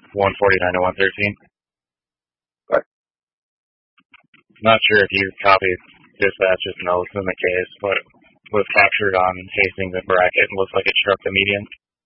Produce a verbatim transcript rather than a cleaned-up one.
one forty-nine to one thirteen. What? Not sure if you copied dispatch's notes in the case, but was captured on Hastings and Brackett and looks like it struck the median.